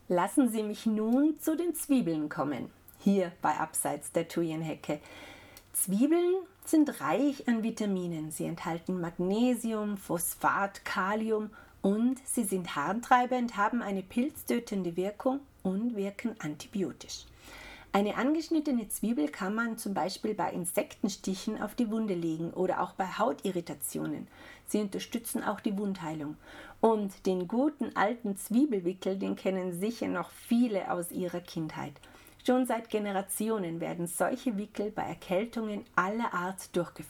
Lassen Sie mich nun zu den Zwiebeln kommen, hier bei Abseits der Thujenhecke. Zwiebeln sind reich an Vitaminen. Sie enthalten Magnesium, Phosphat, Kalium und sie sind harntreibend, haben eine pilztötende Wirkung und wirken antibiotisch. Eine angeschnittene Zwiebel kann man zum Beispiel bei Insektenstichen auf die Wunde legen oder auch bei Hautirritationen. Sie unterstützen auch die Wundheilung. Und den guten alten Zwiebelwickel, den kennen sicher noch viele aus ihrer Kindheit. Schon seit Generationen werden solche Wickel bei Erkältungen aller Art durchgeführt.